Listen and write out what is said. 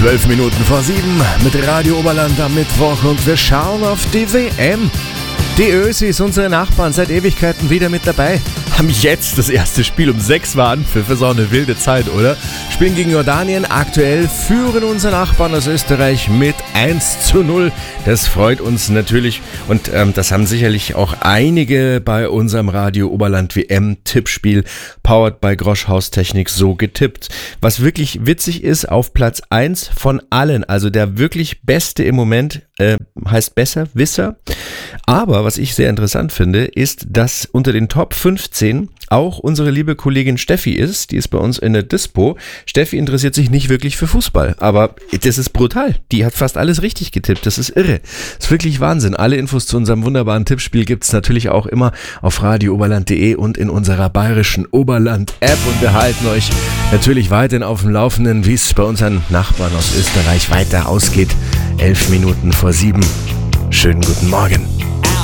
12 Minuten vor 7 mit Radio Oberland am Mittwoch und wir schauen auf die WM. Die Ösis, unsere Nachbarn, seit Ewigkeiten wieder mit dabei. Haben jetzt das erste Spiel um 6 Uhr Anpfiff. Ist auch eine wilde Zeit, oder? Spielen gegen Jordanien. Aktuell führen unsere Nachbarn aus Österreich mit 1:0. Das freut uns natürlich. Und das haben sicherlich auch einige bei unserem Radio Oberland WM-Tippspiel powered by Grosch Haustechnik so getippt. Was wirklich witzig ist, auf Platz 1 von allen, also der wirklich Beste im Moment, heißt Besserwisser. Aber was ich sehr interessant finde, ist, dass unter den Top 15 auch unsere liebe Kollegin Steffi ist. Die ist bei uns in der Dispo. Steffi interessiert sich nicht wirklich für Fußball, aber das ist brutal. Die hat fast alles richtig getippt. Das ist irre. Das ist wirklich Wahnsinn. Alle Infos zu unserem wunderbaren Tippspiel gibt es natürlich auch immer auf radiooberland.de und in unserer bayerischen Oberland-App. Und wir halten euch natürlich weiterhin auf dem Laufenden, wie es bei unseren Nachbarn aus Österreich weiter ausgeht. 11 Minuten vor 7. Schönen guten Morgen.